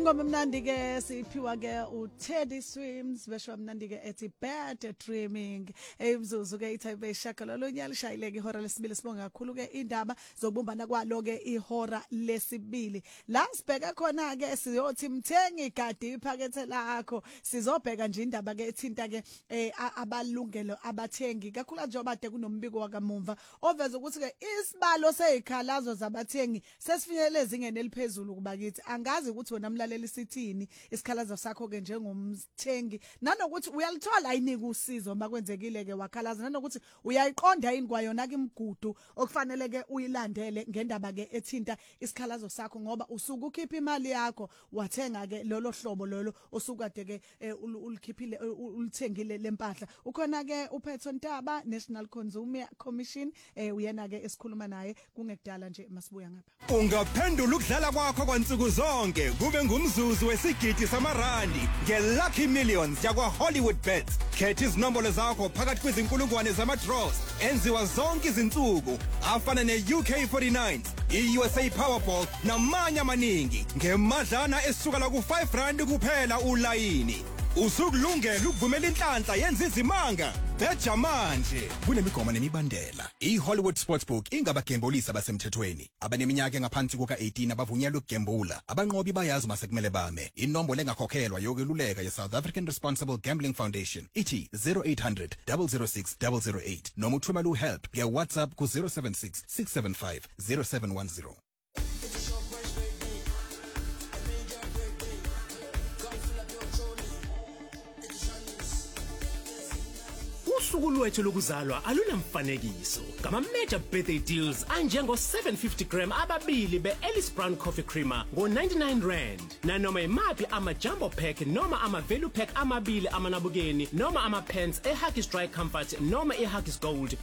Ingoma mnandi ke siphiwa ke uTeddy Swims besho mnandi ke ethi Bad Dreaming. Imzuzu ke iType eshakala lonyala shayileke ihora lesibili sibonga kakhulu ke indaba zokubumbana kwalo ke ihora lesibili. La sibheka khona ke siyothi mthengi igadi iphakethe lakho. Sizobheka nje indaba ke ethinta ke abalungelo abathengi kakhulu nje obade kunombiko wakamumva oveza ukuthi ke isibalo sezikhalazo zabathengi sesifinyelele ezingeni eliphezulu kuba kithi angazi ukuthi wena mlaleli sithini isikhalazo sakho ke njengomthengi nanokuthi uyalithola ayinike usizo makwenzekile ke wakhalaza nanokuthi uyayiqonda yini kwayona ke imigudu okufanele ke uyilandele ngendaba ke ethinta isikhalazo sakho ngoba usuku ukhipha imali yakho wathenga ke lolo hlobo lolo osukade ke ulikhiphile ulithengile lempahla ukhona ke uPhetho Ntaba National Consumer Commission uyena ke esikhuluma naye kungekudala nje masibuya ngapha ungaphendula ukudlala kwakho kwansuku zonke kube ngumzuzu wesigidi samarandi ngeLucky Millions yakwa Hollywood Bets khetha izinombolo zakho phakathi kwezinkulungwane zama-draws enziwa zonke izinsuku afana ne-UK49 i-USA Powerball namanye amaningi ngemadlana esuka la ku-R5 kuphela ulayini usukulungela ukuvumela inhlanhla yenza izimanga beja manje kunemigomo nemibandela iHollywood Sportsbook ingabagembulisi abasemthethweni abaneminyaka engaphansi kuka-18 abavunyelwe ukugembula abanqobi bayazi masekumele bame inombolo engakhokhelwa yokweluleka ye-South African Responsible Gambling Foundation ithi 0800 006 008 noma uthumela uhelp nge-WhatsApp ku-076 675 0710 Usuku lwethu lokuzalwa alunamfanekiso. Ngama major birthday deals anjengo 750 gram ababili be-Ellis Brown Coffee Creamer ngo-R99 nanoma imaphi ama-jumbo pack noma ama-value pack amabili amanabukeni noma ama-pants e-Huggies Dry Comfort noma e-Huggies Gold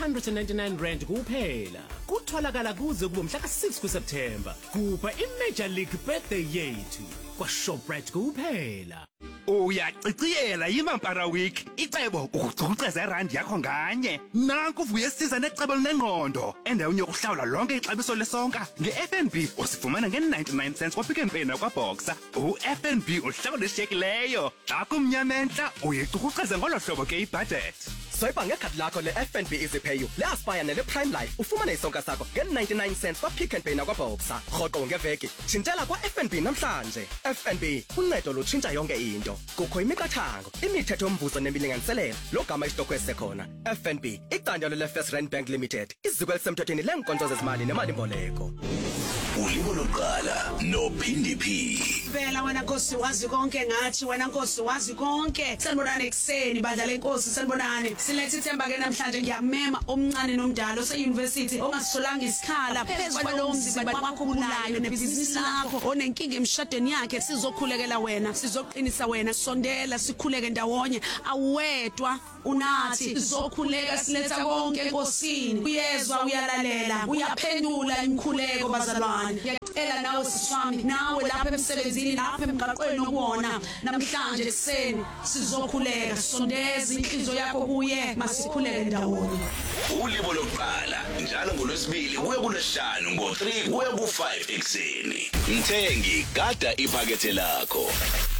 ngo-R299 kuphela. Kutholakala kuze kube mhla ka-6 kuSeptember. Kupha i-Major League birthday yethu kwa Shoprite kuphela. Uyaciciyela yiMampara Week icebo ukucuceza irandi yakho nganye nanku uvuye siza necebo lenqondo endaweni yokuhlawula lonke ixabiso lesonka ngeFNB usifumana nge99 cents kwaPick n Pay nakwaBoxer uFNB uhlawula leshekileyo xa kumnyamenta uyicuceza ngolo hlobo ke ibudget Swipe ngekhadi lakho leFNB EasyPay leAspire nelePrime Life ufumane isonka sakho nge99 cents kwaPick n Pay nakwaBoxer rhoqo ngeveki thintela kwaFNB namhlanje FNB uncedo lutshintsha yonke into kukho imiqathango imithetho yomvuzo nemilinganiselelo logama isitokwe esekhona FNB icandelo leFirst Rand Bank Limited iziko elisemthethweni lenkonzo zezimali nemali mboleko ulimo lokuqala noPhindi P Vela wena Nkosi wazi konke ngathi wena Nkosi wazi konke sanibonana ekseni badlala inkosi sanibonana silethe ithemba ke namhlanje ngiyamema omncane nomdala oseuniversity ongasolanga isikhala phezulu kwalomzimba wakho obulayo nebhizinisi lakho onenkinga emshadweni yakhe sizokhulekela wena sizoqinisa wena sondela sikhuleke ndawonye awedwa unathi sizokhuleka siletha konke enkosini uyezwa uyalalela uyaphendula imkhuleko bazalwane ngiyacela nawe siswami nawe lapha emsebenzini lapha emgaqweni okuwona namhlanje ekseni sizokhuleka sondeza inhliziyo yakho kuye masikhuleke ndawonye ulimo lokuqala njalo ngolwesibili kuye kulesihlanu ngo3 kuye ku5 ekseni mthengi gada iphakethe lakho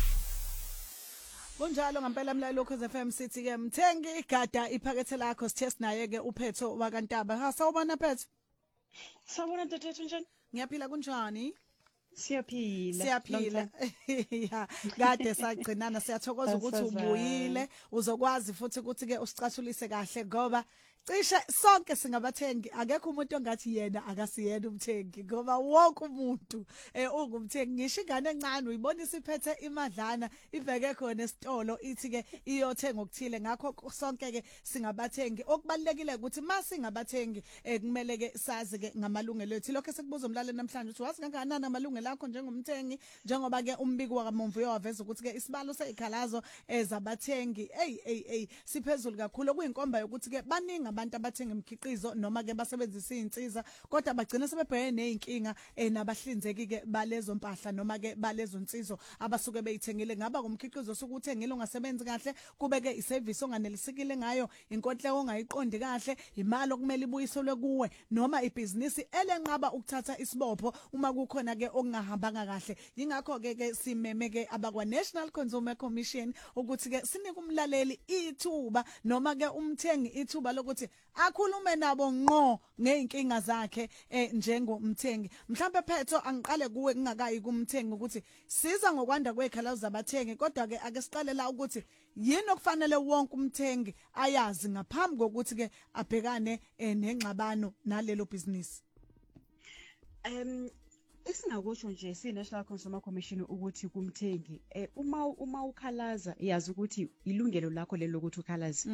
Kunjalo ngempela mlalelo Ukhozi FM sithi ke mthengi igada iphakethe lakho sithe sinaye ke uPhetho wakantaba ha sawubona Phetho Sawubona Ntethethu njani Ngiyaphila kunjani Siyaphila ya kade sagcinana siyathokoza ukuthi ubuyile uzokwazi futhi ukuthi ke usicathulise kahle ngoba cishe sonke singabathengi akekho umuntu ongathi yena akasiyena umthengi ngoba wonke umuntu ungumthengi ngisho ingane encane uyibonisa iphethe imadlana iveke khona esitolo ithi ke iyothenga okuthile ngakho sonke ke singabathengi okubalekile ukuthi masingabathengi kumele ke sazi ke ngamalungelo ethu lokho sikubuza umlalo namhlanje uthi wazi kangakanani amalungelo akho njengomthengi njengoba ke umbiko wakamumva uyaveza ukuthi ke isibalo sezikhalazo ezabathengi siphezulu kakhulu okuyinkomba yokuthi ke baningi nabantu abathenga imikhiqizo noma ke basebenzisa izinsiza kodwa bagcina sebebhekene nezinkinga nabahlinzeki ke balezo mpahla noma ke balezo nsizo abasuke beyithengile ngaba kumkhiqizo sokuthengile ungasebenzi kahle kube ke iservice onganelisikile ngayo inkonhleko ongayiqondi kahle imali okumele ibuyiselwe kuwe noma ibhizinisi elenqaba ukuthatha isibopho uma kukhona ke okungahambanga kahle ingakho ke simeme ke abakwa National Consumer Commission ukuthi ke sinike umlaleli ithuba noma ke umthengi ithuba lokuthi akhulume nabo ngqo ngeinkinga zakhe njengomthengi mhlambe Phetho angiqale kuwe kungakayi kumthengi ukuthi siza ngokwanda kwekhalazo zabathengi kodwa ke ake siqale la ukuthi yini okufanele wonke umthengi ayazi ngaphambi kokuthi ke abhekane nengxabano nalelo business. Esingakusho nje si-National Consumer Commission ukuthi kumthengi uma ukhalaza yazi ukuthi ilungelo lakho lelo ukuthi ukhalaze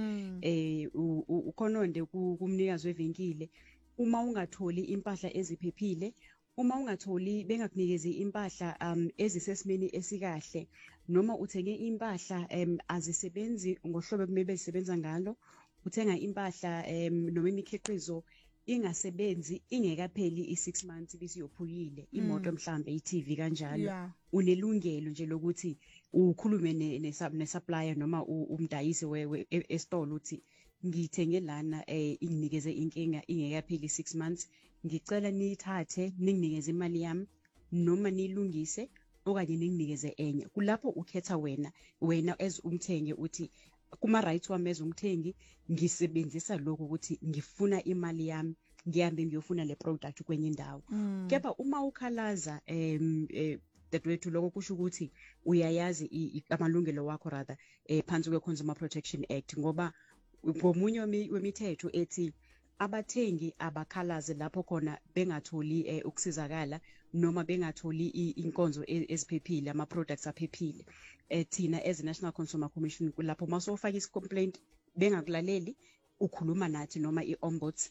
ukhononde kumnikazi wevenkile uma ungatholi impahla eziphephile uma ungatholi bengakunikezi impahla ezisesimeni esikahle noma uthenge impahla azisebenzi ngohlobo kumele zisebenza ngalo uthenga impahla noma imikhiqizo ingasebenzi ingekapheli i6 months bisiyophukile imoto mhlambe iTV kanjalo unelungelo nje lokuthi ukhulume nesupplier noma umdayisi esitolo uthi ngithenge lana inginikeze inkinga ingekapheli 6 months ngicela niyithathe ninginikeze imali yami noma nilungise okanye ninginikeze enye kulapho ukhetha wena as umthengi uthi kuma rights wami as umthengi ngisebenzisa lokho ukuthi ngifuna imali yami ngihambe ngiyofuna le product kwenye indawo kepha uma ukhalaza dadwethu lokho kusho ukuthi uyayazi amalungelo wakho rather phansi kwe Consumer Protection Act ngoba ngomunye wemithetho ethi abathengi abakhalaze lapho khona bengatholi ukusizakala noma bengatholi inkonzo eziphephile ama products aphephile thina as National Consumer Commission lapho masofaka isicomplaint bengakulaleli ukhuluma nathi noma iombuds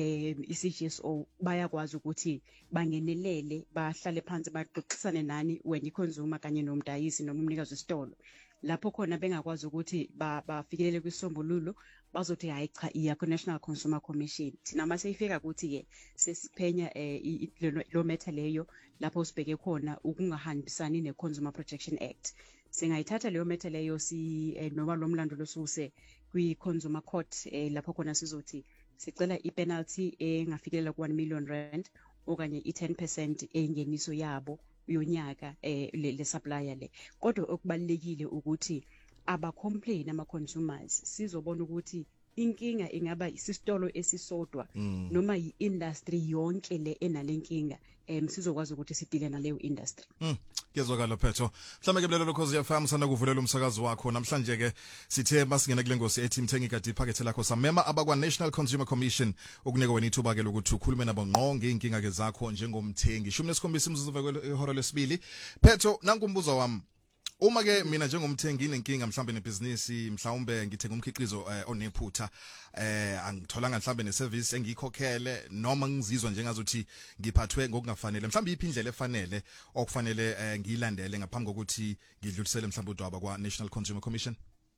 iCGSO bayakwazi ukuthi bangenelele bahlale phansi baxoxisane nani wena iconsumer kanye nomdayisi noma umnikazi wesitolo lapho khona bengakwazi ukuthi bafikelele kwisombululo bazothi hayi cha iya ku National Consumer Commission thina mase ifika ukuthi ke sesiphenya lo matter leyo lapho sibheke khona ukungahambisani ne Consumer Protection Act singayithatha leyo matter leyo noma lo mlando losuse kwi Consumer Court lapho khona sizothi sicela ipenalty engafikelela ku 1 million rand okanye i10% engeniso yabo yonyaka le supplier le kodwa okubalekile ukuthi aba complain ama consumers sizobona ukuthi inkinga ingaba isistolo esisodwa noma iindustry yonke le enalenkinga sizokwazi ukuthi sidile naleyo industry. Kezwakala Phetho mhlambe ke bulelo Khosi FM sana kuvulela umsakazo wakho namhlanje ke sithe masingena kule ngosi ethi mthengi kade iphakethe lakho samema abakwa National Consumer Commission ukunika wena ithuba ke lokuthi ukhulume nabo ngqo ngeinkinga ke zakho njengomthengi 17 imzuzu ihora lesibili Phetho nankumbuzo wami uma ke mina njengomthengi inenkinga mhlambe nebusiness mhlawumbe ngithenga umkhiqizo onephutha angitholanga mhlambe neservice engikhokhele noma ngizizwa njengazothi ngiphathwe ngokungafanele mhlambe iphindlela efanele okufanele ngiyilandele ngaphambi kokuthi ngidlulisele mhlambe udaba kwa National Consumer Commission.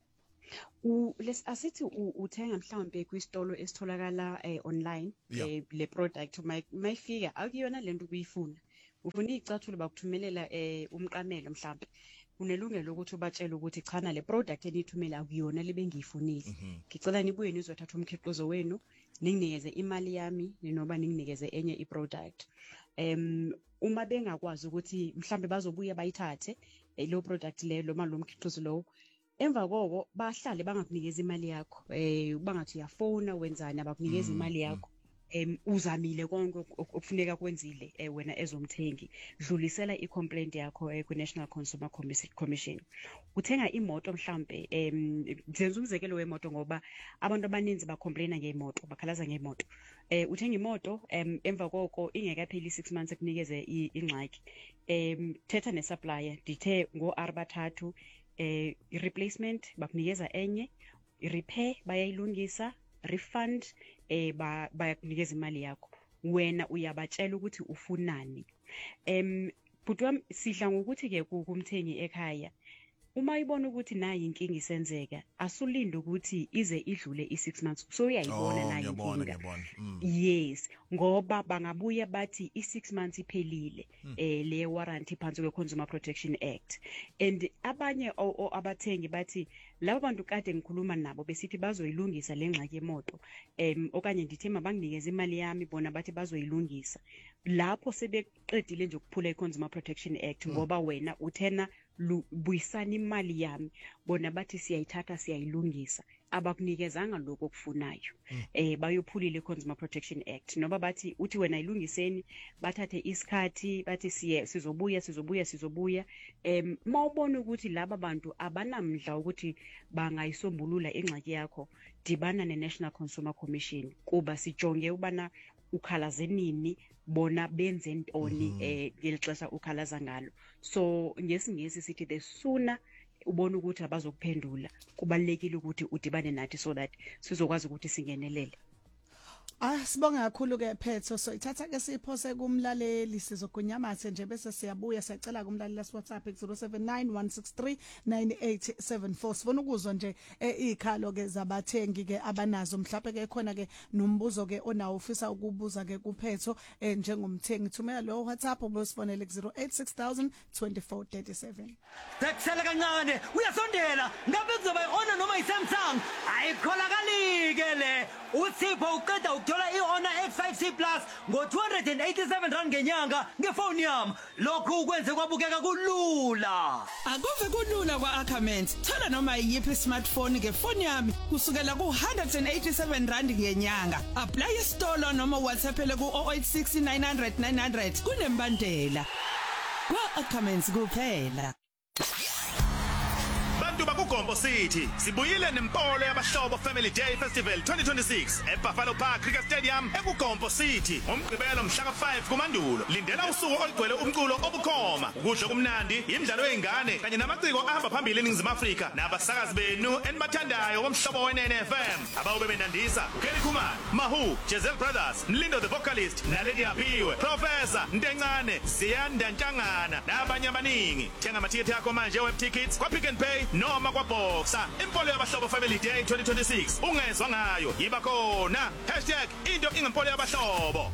Asithi uthenga mhlawumbe kwistolo esitholakala online le product mayifika akuyona lento ubuyifuna ufuna icathulo bakuthumelela umqamelo mhlawumbe unelungelo ukuthi ubatshele ukuthi cha na le product enithumela akuyona libe ngiyifunile ngicela nibuye nizothatha umkhiqizo wenu ninginikeze imali yami noma ninginikeze enye iproduct uma bengakwazi ukuthi mhlambe bazobuya bayithathe lo product le lo lo mkhiqizo lo emva koko bahlale bangakunikeza imali yakho bangathi uyafona wenzani abakunikeza imali yakho uzamile konke okufuneka kwenzile wena ezomthengi dlulisela icomplaint yakho ku National Consumer Commission uthenga imoto mhlambe ngenza umzekelo wemoto ngoba abantu abaninzi bacomplaina ngeimoto bakhalaza ngeimoto uthenga imoto emva koko ingekapheli 6 months ekunikeze ingxaki thetha nesupplier dithe ngo R3 replacement bakunikeza enye repair bayayilungisa refund bayakunikeza imali yakho wena uyabatshela ukuthi ufunani butwa sidla ngokuthi ke kumthengi ekhaya uma ibona ukuthi nayi inkinga isenzeka asulinde ukuthi ize idlule i6 months so uyayibona nayi inkinga yes ngoba bangabuya bathi i6 months iphelile le warranty phansi kwe Consumer Protection Act and abanye abathengi bathi labo bantu kade ngikhuluma nabo besithi bazoyilungisa lengxaki yemoto okanye ndithi mabanginikeze imali yami bona bathi bazoyilungisa lapho sebeqedile nje ukuphula iConsumer Protection Act ngoba wena uthena buyisana imali yami bona bathi siyayithatha siyayilungisa abakunikezanga lokho okufunayo bayophulile iConsumer Protection Act noba bathi uthi wena ilungiseni bathathe isikhathi bathi sizobuya mawubona ukuthi laba bantu abanamdla ukuthi bangayisombulula ingxaki yakho dibana neNational Consumer Commission kuba sijonge ubana ukhalaze nini bona benze ntoni ngelixesha ukhalaza ngalo so ngesingesi sithi the sooner ubona ukuthi abazokuphendula kubalekile ukuthi udibane nathi so that sizokwazi ukuthi singenelele sibonga kakhulu ke Phetho so ithatha ke siphose kumlaleli sizogunyamathe nje bese siyabuya siyacela kumlaleli la WhatsApp 0791639874 sifuna ukuzwa nje ikhalo ke zabathengi ke abanazo mhlawumbe ke khona ke nombuzo ke onawo ufisa ukubuza ke kuPhetho njengomthengi thumela lo WhatsApp ubosifonele 08602437 Dakusela kancane uyasondela ngabe kuzoba iona noma iSamsung ayikholakali le uSipho uqeda ukuthola iHonor X5C Plus ngo287 rand ngenyanga ngefoni yami lokhu ukwenze kwabukeka kulula Akuve kulula kwaAccount thola noma yipi smartphone ngefoni yami kusukela ku187 rand ngenyanga apply istolo noma WhatsAppele ku 086900 kunembandela kwaAccount kuphela Gombo City sibuyile nempolo yabahlobo Family Day Festival 2026 eBuffalo Park Cricket Stadium eKugombo City ngomgqibelo mhla ka5 kuMandulo lindela usuku olugcwele umculo obukhoma ukudla kumnandi imidlalo yeingane kanye namaciko ahamba phambili eNingizimu Afrika nabasakazi benu enibathandayo bomhlobo weNFM abawube benandisa uKelly Khumalo Mahu Jezel Brothers Mlindo the vocalist naledi Aphiwe Professor Ntencane Siyanda Ntangana nabanye abaningi thenga amathiketi akho manje web tickets kwa Pick n Pay noma kwa Boxer impolo yabahlobo Family Day 2026 ungezwa ngayo yiba khona #into ingempolo yabahlobo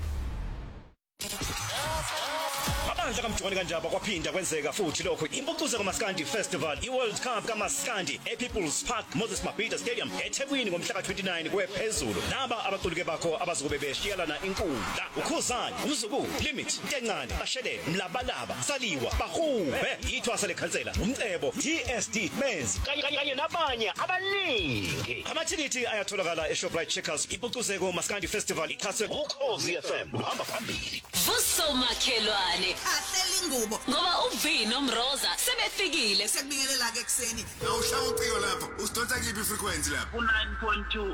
Amandla kaMjoni kanjaba kwaphinda kwenzeka futhi lokho impucuzo kaMaskandi Festival iWorld Cup kaMaskandi ePeople's Park Moses Mabhida Stadium eThekwini ngomhla ka29 kwephezulu naba abaculuke bakho abazobe beshiyalana inkundla uKhuzani uMzukulu Limit Ntencane Bashelele Mlabalaba Saliwa Bahube ithwasa lekhansela umcebo TSD Men's kanye nabanye abaningi amathikithi ayatholakala eShoprite Checkers impucuzeko Maskandi Festival ikhaswe uKhozi FM uhamba phambili Vuso makhelwane ahleli ingubo ngoba uVino Mroza sebefikile sekubingelela ke ekseni awushaya uciko lapho usidonsa kuphi frequency lapho u9.2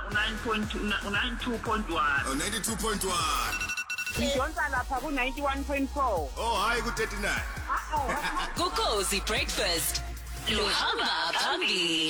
u92.1 92.1 Ngidonsa lapha ku91.4 oh hayi ku39 Ukhozi breakfast luhamba phambili